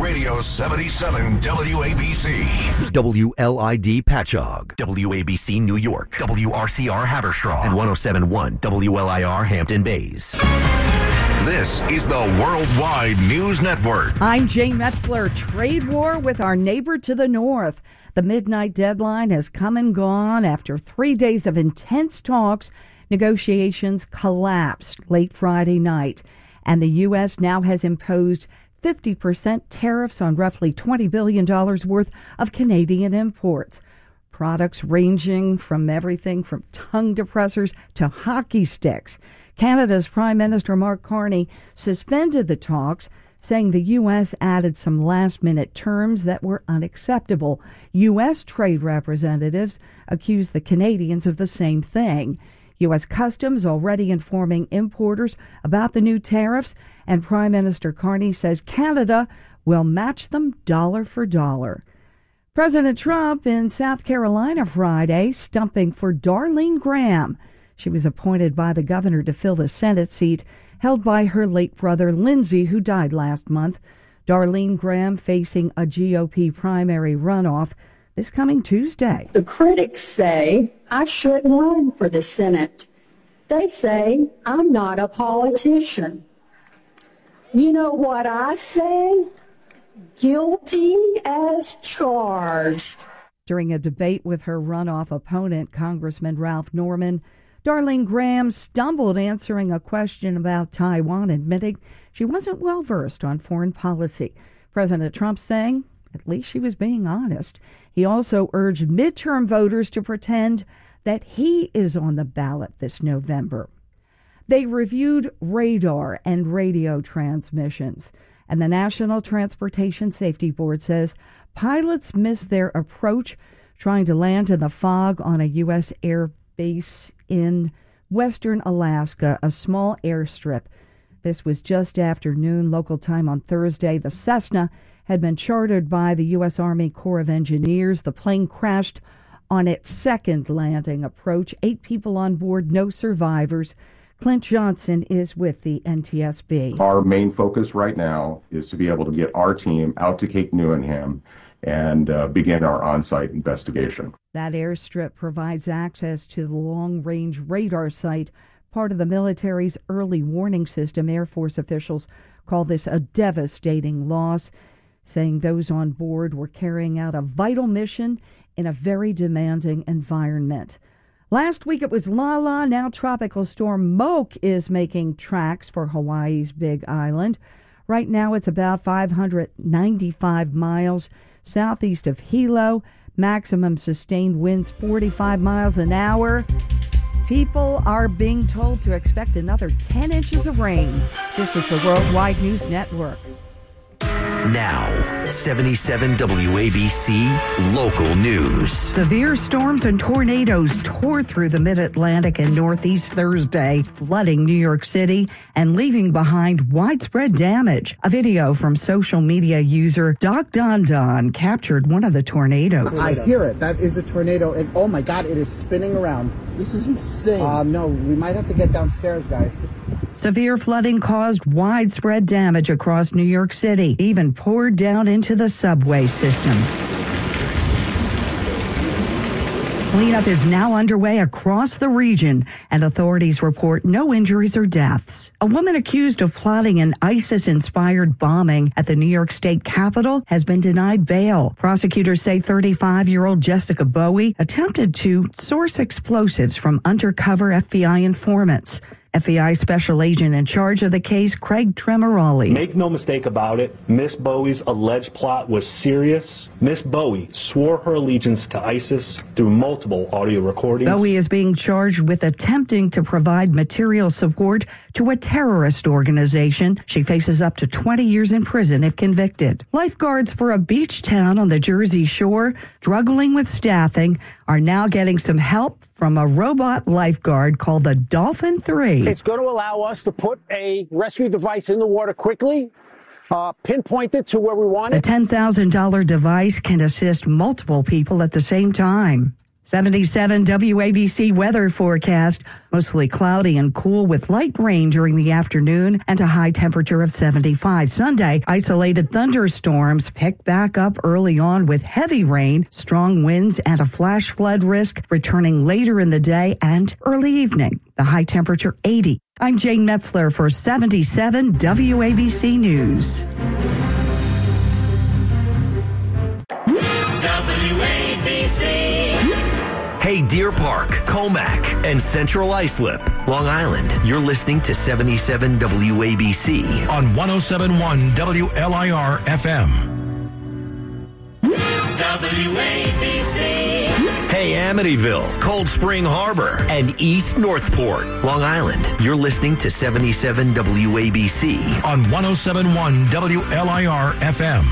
Radio 77 WABC. WLID Patchogue, WABC New York, WRCR Haverstraw, and 107.1 WLIR Hampton Bays. This is the Worldwide News Network. I'm Jane Metzler. Trade war with our neighbor to the north. The midnight deadline has come and gone. After 3 days of intense talks, negotiations collapsed late Friday night, and the U.S. now has imposed 50% tariffs on roughly $20 billion worth of Canadian imports. Products ranging from everything from tongue depressors to hockey sticks. Canada's Prime Minister Mark Carney suspended the talks, saying the U.S. added some last-minute terms that were unacceptable. U.S. trade representatives accused the Canadians of the same thing. U.S. Customs already informing importers about the new tariffs, and Prime Minister Carney says Canada will match them dollar for dollar. President Trump in South Carolina Friday stumping for Darlene Graham. She was appointed by the governor to fill the Senate seat held by her late brother Lindsey, who died last month. Darlene Graham facing a GOP primary runoff this coming Tuesday. The critics say I shouldn't run for the Senate. They say I'm not a politician. You know what I say? Guilty as charged. During a debate with her runoff opponent, Congressman Ralph Norman, Darlene Graham stumbled answering a question about Taiwan, admitting she wasn't well versed on foreign policy. President Trump saying at least she was being honest. He also urged midterm voters to pretend that he is on the ballot this November. They reviewed radar and radio transmissions, and the National Transportation Safety Board says pilots missed their approach trying to land in the fog on a U.S. air base in western Alaska, a small airstrip. This was just after noon local time on Thursday. The Cessna had been chartered by the U.S. Army Corps of Engineers. The plane crashed on its second landing approach. 8 people on board, no survivors. Clint Johnson is with the NTSB. Our main focus right now is to be able to get our team out to Cape Newenham and begin our on-site investigation. That airstrip provides access to the long-range radar site, part of the military's early warning system. Air Force officials call this a devastating loss, saying those on board were carrying out a vital mission in a very demanding environment. Last week it was Lala. Now Tropical Storm Moke is making tracks for Hawaii's Big Island. Right now it's about 595 miles southeast of Hilo. Maximum sustained winds 45 miles an hour. People are being told to expect another 10 inches of rain. This is the Worldwide News Network. Now, 77 WABC Local News. Severe storms and tornadoes tore through the mid-Atlantic and Northeast Thursday, flooding New York City and leaving behind widespread damage. A video from social media user Doc Don Don captured one of the tornadoes. I hear it. That is a tornado. And oh my God, it is spinning around. This is insane. No, we might have to get downstairs, guys. Severe flooding caused widespread damage across New York City, even poured down into the subway system. Cleanup is now underway across the region, and authorities report no injuries or deaths. A woman accused of plotting an ISIS-inspired bombing at the New York State Capitol has been denied bail. Prosecutors say 35-year-old Jessica Bowie attempted to source explosives from undercover FBI informants. FBI Special Agent in charge of the case, Craig Tremorelli. Make no mistake about it, Miss Bowie's alleged plot was serious. Miss Bowie swore her allegiance to ISIS through multiple audio recordings. Bowie is being charged with attempting to provide material support to a terrorist organization. She faces up to 20 years in prison if convicted. Lifeguards for a beach town on the Jersey Shore, struggling with staffing, are now getting some help from a robot lifeguard called the Dolphin 3. It's going to allow us to put a rescue device in the water quickly, pinpoint it to where we want it. The $10,000 device can assist multiple people at the same time. 77 WABC weather forecast. Mostly cloudy and cool with light rain during the afternoon and a high temperature of 75. Sunday, isolated thunderstorms pick back up early on with heavy rain, strong winds, and a flash flood risk returning later in the day and early evening. The high temperature 80. I'm Jane Metzler for 77 WABC News. WABC. Hey, Deer Park, Comac, and Central Islip, Long Island. You're listening to 77 WABC on 107.1 WLIR FM. WABC. Hey, Amityville, Cold Spring Harbor, and East Northport, Long Island. You're listening to 77 WABC on 107.1 WLIR FM.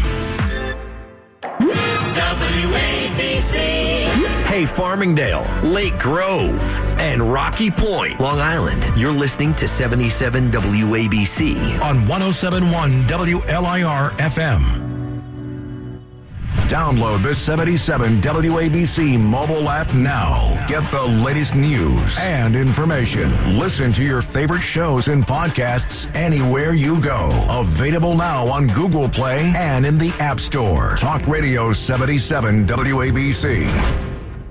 WABC. Hey, Farmingdale, Lake Grove, and Rocky Point, Long Island. You're listening to 77 WABC on 107.1 WLIR FM. Download the 77 WABC mobile app now. Get the latest news and information. Listen to your favorite shows and podcasts anywhere you go. Available now on Google Play and in the App Store. Talk Radio 77 WABC.